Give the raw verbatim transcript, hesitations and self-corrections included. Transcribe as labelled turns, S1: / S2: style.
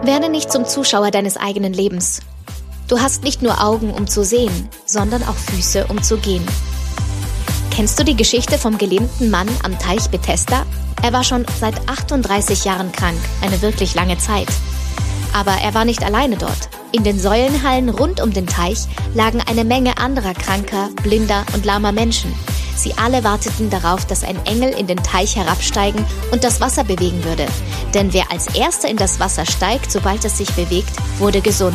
S1: Werde nicht zum Zuschauer deines eigenen Lebens. Du hast nicht nur Augen, um zu sehen, sondern auch Füße, um zu gehen. Kennst du die Geschichte vom gelähmten Mann am Teich Bethesda? Er war schon seit achtunddreißig Jahren krank, eine wirklich lange Zeit. Aber er war nicht alleine dort. In den Säulenhallen rund um den Teich lagen eine Menge anderer kranker, blinder und lahmer Menschen. Sie alle warteten darauf, dass ein Engel in den Teich herabsteigen und das Wasser bewegen würde. Denn wer als Erster in das Wasser steigt, sobald es sich bewegt, wurde gesund.